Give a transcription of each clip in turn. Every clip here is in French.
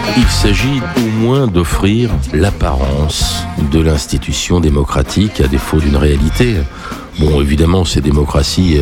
Il s'agit au moins d'offrir l'apparence de l'institution démocratique à défaut d'une réalité. Bon, évidemment, ces démocraties,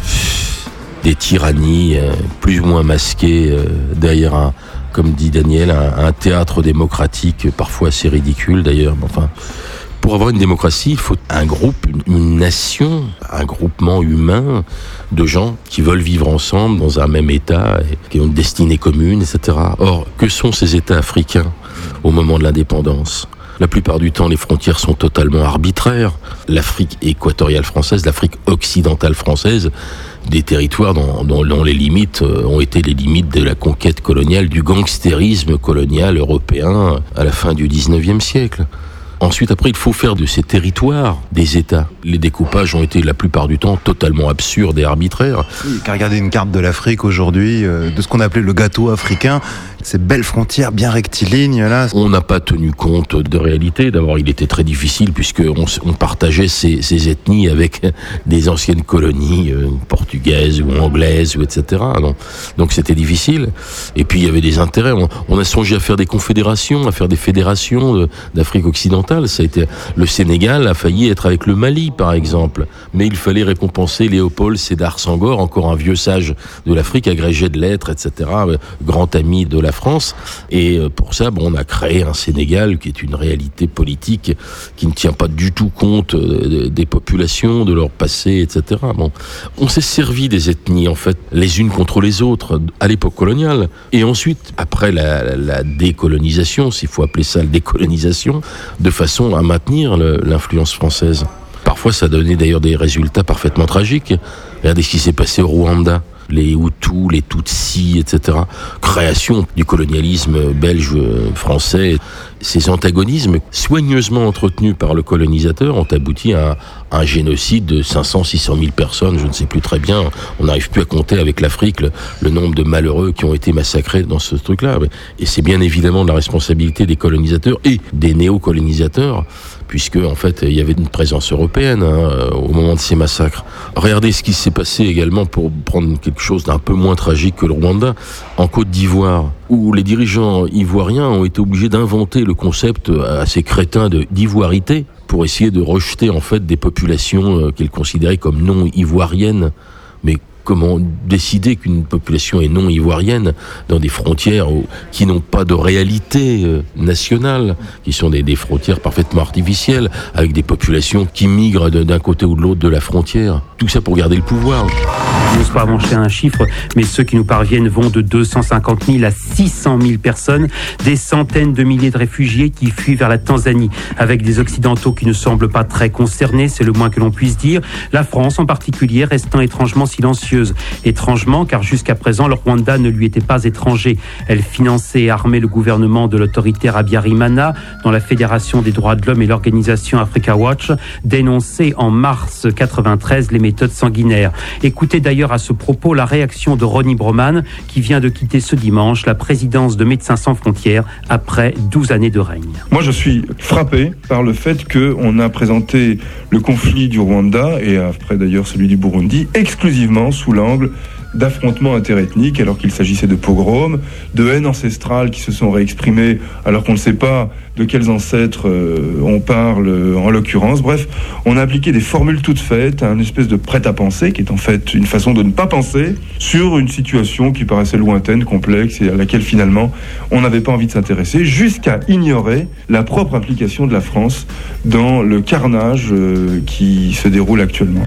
des tyrannies plus ou moins masquées derrière comme dit Daniel, un théâtre démocratique parfois assez ridicule d'ailleurs. Enfin, pour avoir une démocratie, il faut un groupe, une nation, un groupement humain de gens qui veulent vivre ensemble dans un même État, et qui ont une destinée commune, etc. Or, que sont ces États africains au moment de l'indépendance ? La plupart du temps, les frontières sont totalement arbitraires. L'Afrique équatoriale française, l'Afrique occidentale française, des territoires dont les limites ont été les limites de la conquête coloniale, du gangstérisme colonial européen à la fin du 19e siècle. Ensuite, après, il faut faire de ces territoires des États. Les découpages ont été la plupart du temps totalement absurdes et arbitraires. Oui, qu'à regarder une carte de l'Afrique aujourd'hui, de ce qu'on appelait le gâteau africain, ces belles frontières bien rectilignes là. On n'a pas tenu compte de réalité. D'abord, il était très difficile puisqu'on partageait ces ethnies avec des anciennes colonies portugaises ou anglaises, ou etc. Donc c'était difficile. Et puis il y avait des intérêts. On a songé à faire des confédérations, à faire des fédérations d'Afrique occidentale. Ça a été, le Sénégal a failli être avec le Mali, par exemple. Mais il fallait récompenser Léopold Sédar Senghor, encore un vieux sage de l'Afrique, agrégé de lettres, etc., grand ami de la France. Et pour ça, on a créé un Sénégal qui est une réalité politique qui ne tient pas du tout compte des populations, de leur passé, etc. On s'est servi des ethnies, en fait, les unes contre les autres, à l'époque coloniale. Et ensuite, après la décolonisation, s'il faut appeler ça la décolonisation, de façon à maintenir l'influence française. Parfois, ça donnait d'ailleurs des résultats parfaitement tragiques. Regardez ce qui s'est passé au Rwanda. Les Hutus, les Tutsis, etc. Création du colonialisme belge, français. Ces antagonismes soigneusement entretenus par le colonisateur ont abouti à un génocide de 500-600 000 personnes, je ne sais plus très bien. On n'arrive plus à compter avec l'Afrique le nombre de malheureux qui ont été massacrés dans ce truc-là. Et c'est bien évidemment de la responsabilité des colonisateurs et des néocolonisateurs, puisque en fait il y avait une présence européenne au moment de ces massacres. Regardez ce qui s'est passé également, pour prendre quelque chose d'un peu moins tragique que le Rwanda, en Côte d'Ivoire, où les dirigeants ivoiriens ont été obligés d'inventer le concept assez crétin d'ivoirité pour essayer de rejeter en fait des populations qu'ils considéraient comme non ivoiriennes. Mais comment décider qu'une population est non ivoirienne dans des frontières qui n'ont pas de réalité nationale, qui sont des frontières parfaitement artificielles, avec des populations qui migrent d'un côté ou de l'autre de la frontière. Tout ça pour garder le pouvoir. Je n'ose pas avancer un chiffre, mais ceux qui nous parviennent vont de 250 000 à 600 000 personnes, des centaines de milliers de réfugiés qui fuient vers la Tanzanie, avec des Occidentaux qui ne semblent pas très concernés, c'est le moins que l'on puisse dire. La France, en particulier, restant étrangement silencieuse. Étrangement, car jusqu'à présent, le Rwanda ne lui était pas étranger. Elle finançait et armait le gouvernement de l'autoritaire Habyarimana, dont la Fédération des droits de l'homme et l'organisation Africa Watch dénonçaient en mars 93 les méthodes sanguinaires. Écoutez d'ailleurs à ce propos la réaction de Ronnie Broman, qui vient de quitter ce dimanche la présidence de Médecins sans frontières après 12 années de règne. Moi, je suis frappé par le fait qu'on a présenté le conflit du Rwanda, et après d'ailleurs celui du Burundi, exclusivement sous l'angle d'affrontements interethniques, alors qu'il s'agissait de pogroms, de haines ancestrales qui se sont réexprimées, alors qu'on ne sait pas de quels ancêtres on parle en l'occurrence. Bref, on a appliqué des formules toutes faites à une espèce de prêt-à-penser, qui est en fait une façon de ne pas penser sur une situation qui paraissait lointaine, complexe, et à laquelle finalement on n'avait pas envie de s'intéresser, jusqu'à ignorer la propre implication de la France dans le carnage qui se déroule actuellement.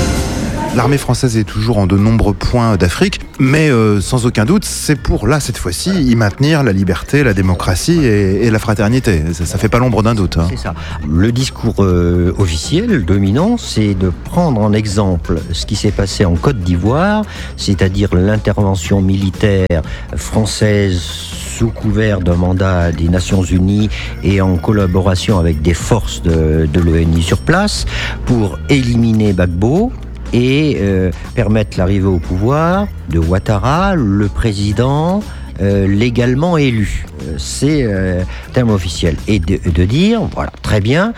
L'armée française est toujours en de nombreux points d'Afrique, mais sans aucun doute, c'est pour, là, cette fois-ci, y maintenir la liberté, la démocratie et la fraternité. Ça fait pas l'ombre d'un doute. C'est ça. Le discours officiel, dominant, c'est de prendre en exemple ce qui s'est passé en Côte d'Ivoire, c'est-à-dire l'intervention militaire française sous couvert d'un mandat des Nations Unies et en collaboration avec des forces de l'ONU sur place, pour éliminer Gbagbo et permettre l'arrivée au pouvoir de Ouattara, le président légalement élu. C'est terme officiel. Et de dire, voilà, très bien,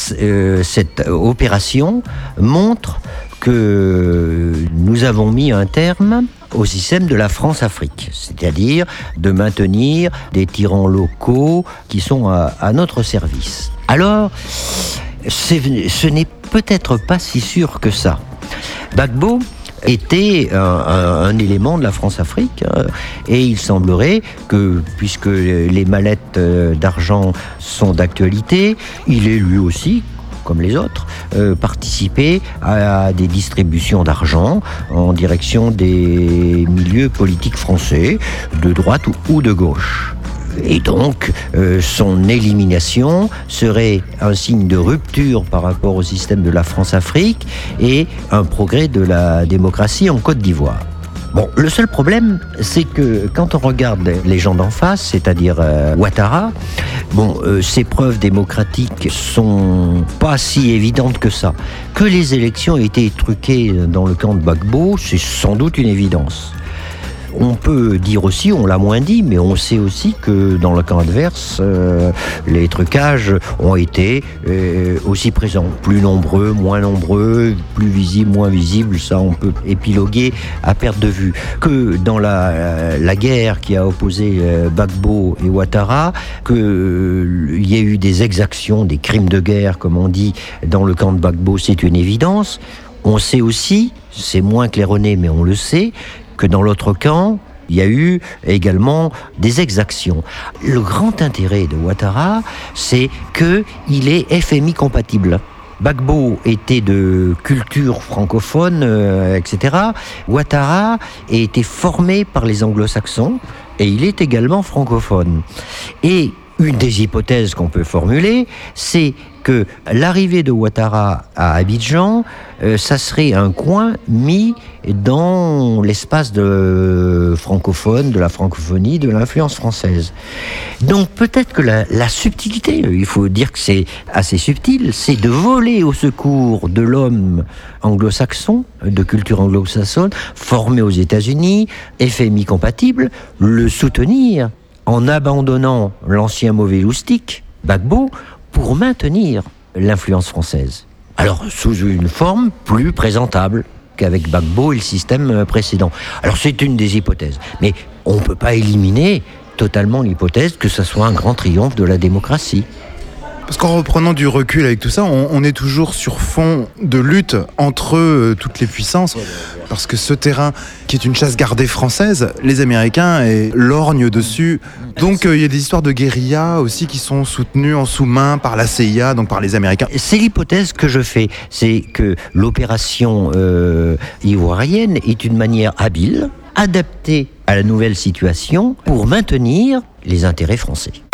cette opération montre que nous avons mis un terme au système de la France-Afrique, c'est-à-dire de maintenir des tyrans locaux qui sont à notre service. Alors, ce n'est peut-être pas si sûr que ça. Gbagbo était un élément de la France-Afrique, et il semblerait que, puisque les mallettes d'argent sont d'actualité, il est lui aussi, comme les autres, participé à des distributions d'argent en direction des milieux politiques français, de droite ou de gauche. Et donc, son élimination serait un signe de rupture par rapport au système de la France-Afrique et un progrès de la démocratie en Côte d'Ivoire. Bon, le seul problème, c'est que quand on regarde les gens d'en face, c'est-à-dire Ouattara, ses preuves démocratiques sont pas si évidentes que ça. Que les élections aient été truquées dans le camp de Gbagbo, c'est sans doute une évidence. On peut dire aussi, on l'a moins dit, mais on sait aussi que dans le camp adverse, les trucages ont été aussi présents. Plus nombreux, moins nombreux, plus visibles, moins visibles, ça on peut épiloguer à perte de vue. Que dans la guerre qui a opposé Gbagbo et Ouattara, qu'il y ait eu des exactions, des crimes de guerre, comme on dit, dans le camp de Gbagbo, c'est une évidence. On sait aussi, c'est moins claironné, mais on le sait, que dans l'autre camp, il y a eu également des exactions. Le grand intérêt de Ouattara, c'est qu'il est FMI compatible. Gbagbo était de culture francophone, etc. Ouattara a été formé par les anglo-saxons et il est également francophone. Et une des hypothèses qu'on peut formuler, c'est que l'arrivée de Ouattara à Abidjan, ça serait un coin mis dans l'espace de francophone, de la francophonie, de l'influence française. Donc peut-être que la subtilité, il faut dire que c'est assez subtil, c'est de voler au secours de l'homme anglo-saxon, de culture anglo-saxonne, formé aux États-Unis, FMI compatible, le soutenir en abandonnant l'ancien mauvais loustic, Gbagbo, pour maintenir l'influence française. Alors, sous une forme plus présentable qu'avec Gbagbo et le système précédent. Alors, c'est une des hypothèses. Mais on ne peut pas éliminer totalement l'hypothèse que ce soit un grand triomphe de la démocratie. Parce qu'en reprenant du recul avec tout ça, on est toujours sur fond de lutte entre toutes les puissances. Parce que ce terrain, qui est une chasse gardée française, les Américains lorgnent dessus. Donc il y a des histoires de guérilla aussi qui sont soutenues en sous-main par la CIA, donc par les Américains. C'est l'hypothèse que je fais. C'est que l'opération ivoirienne est une manière habile, adaptée à la nouvelle situation pour maintenir les intérêts français.